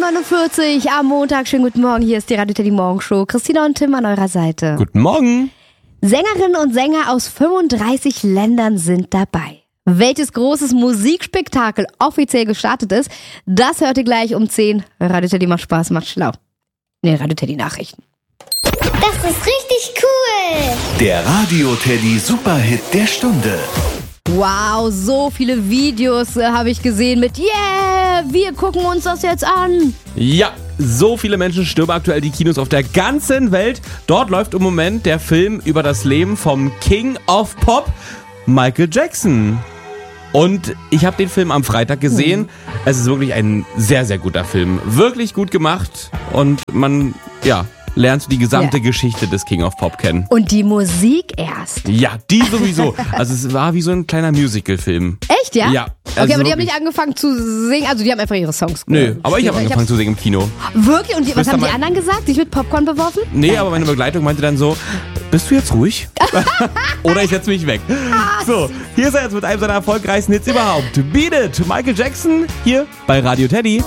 8.49 Uhr am Montag. Schönen guten Morgen, hier ist die Radio Teddy Morgenshow. Christina und Tim an eurer Seite. Guten Morgen. Sängerinnen und Sänger aus 35 Ländern sind dabei. Welches großes Musikspektakel offiziell gestartet ist, das hört ihr gleich um 10. Radio Teddy macht Spaß, macht schlau. Radio Teddy Nachrichten. Das ist richtig cool. Der Radio Teddy Superhit der Stunde. Wow, so viele Videos habe ich gesehen mit yeah, wir gucken uns das jetzt an. Ja, so viele Menschen stürmen aktuell die Kinos auf der ganzen Welt. Dort läuft im Moment der Film über das Leben vom King of Pop, Michael Jackson. Und ich habe den Film am Freitag gesehen. Es ist wirklich ein sehr, sehr guter Film. Wirklich gut gemacht und man, lernst du die gesamte Geschichte des King of Pop kennen. Und die Musik erst. Ja, die sowieso. Also es war wie so ein kleiner Musical-Film. Echt, ja? Ja. Okay, aber die haben nicht angefangen zu singen, also die haben einfach ihre Songs Nö, aber ich habe angefangen zu singen im Kino. Wirklich? Und was haben die anderen gesagt? Sich mit Popcorn beworfen? Nee, aber meine Begleitung meinte dann so, bist du jetzt ruhig? Oder ich setze mich weg. So, hier ist er jetzt mit einem seiner erfolgreichsten Hits überhaupt. Beat It, Michael Jackson, hier bei Radio Teddy.